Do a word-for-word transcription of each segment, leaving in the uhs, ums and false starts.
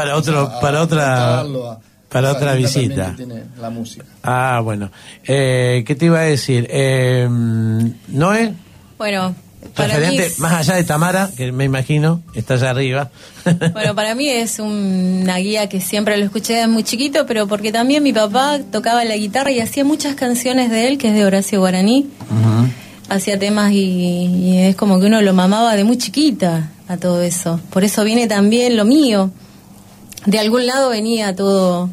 para otro, a, para a otra, a, para otra visita. Que tiene la música. Ah, bueno. Eh, ¿Qué te iba a decir? Eh, Noé. Bueno, para referente, mí es... más allá de Tamara, que me imagino, está allá arriba. Bueno, para mí es una guía que siempre lo escuché desde muy chiquito, pero porque también mi papá tocaba la guitarra y hacía muchas canciones de él, que es de Horacio Guaraní. Uh-huh. Hacía temas y, y es como que uno lo mamaba de muy chiquita a todo eso. Por eso viene también lo mío. De algún lado venía todo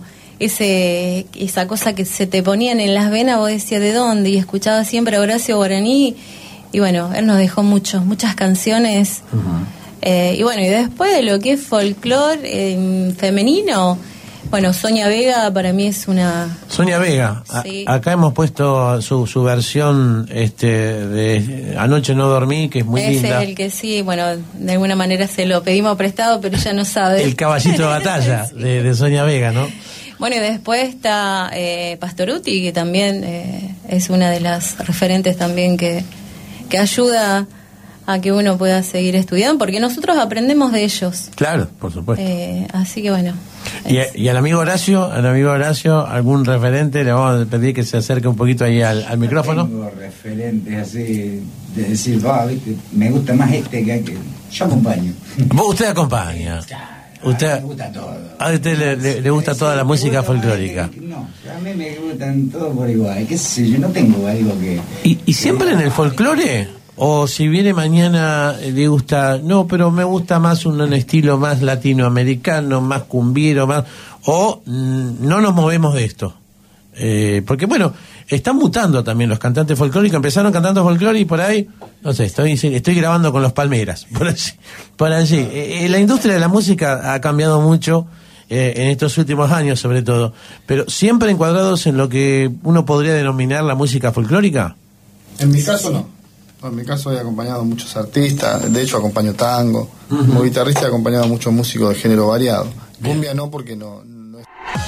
ese esa cosa que se te ponían en las venas, vos decías ¿de dónde? Y escuchaba siempre a Horacio Guaraní. Y bueno, él nos dejó muchos, muchas canciones. Uh-huh. Eh, y bueno, y después de lo que es folclore eh, femenino, bueno, Sonia Vega para mí es una... Sonia Vega, sí. A, acá hemos puesto su, su versión este de Anoche no dormí, que es muy Ese linda. es el que sí, bueno, de alguna manera se lo pedimos prestado, pero ella no sabe. El caballito de batalla sí. de, de Sonia Vega, ¿no? Bueno, y después está eh, Pastoruti, que también eh, es una de las referentes también que, que ayuda a que uno pueda seguir estudiando, porque nosotros aprendemos de ellos. Claro, por supuesto. Eh, así que bueno. Y, y al amigo Horacio, al amigo Horacio, algún referente, le vamos a pedir que se acerque un poquito ahí al, al micrófono. Tengo referentes así, de decir, va, viste, me gusta más este que aquel. Yo acompaño. ¿Vos usted acompaña? Usted, me gusta todo. A usted le, le, le gusta toda la música folclórica. No, a mí me gustan todos por igual. ¿Qué sé yo? No tengo algo que... ¿Y, y siempre en el folclore? O si viene mañana le gusta, no, pero me gusta más un, un estilo más latinoamericano, más cumbiero, más, o mm, no nos movemos de esto. Eh, porque bueno, están mutando también los cantantes folclóricos, empezaron cantando folclore y por ahí, no sé, estoy estoy grabando con los Palmeras, por allí. Por allí. Eh, la industria de la música ha cambiado mucho eh, en estos últimos años sobre todo, pero siempre encuadrados en lo que uno podría denominar la música folclórica. En mi caso no. En mi caso he acompañado a muchos artistas, de hecho acompaño tango, uh-huh. Como guitarrista he acompañado a muchos músicos de género variado. Cumbia no, porque no, no es...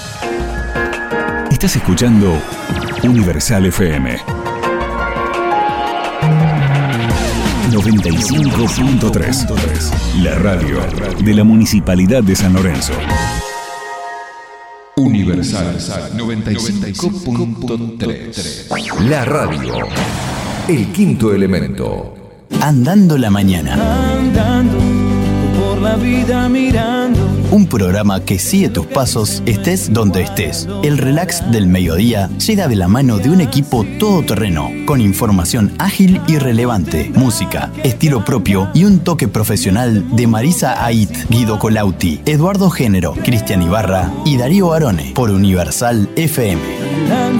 Estás escuchando Universal F M noventa y cinco punto tres, la radio de la Municipalidad de San Lorenzo. Universal noventa y cinco punto tres, la radio. El quinto elemento. Andando la mañana. Andando por la vida mirando. Un programa que sigue tus pasos, estés donde estés. El relax del mediodía llega de la mano de un equipo todoterreno, con información ágil y relevante, música, estilo propio y un toque profesional de Marisa Ait, Guido Colauti, Eduardo Género, Cristian Ibarra y Darío Arone, por Universal F M.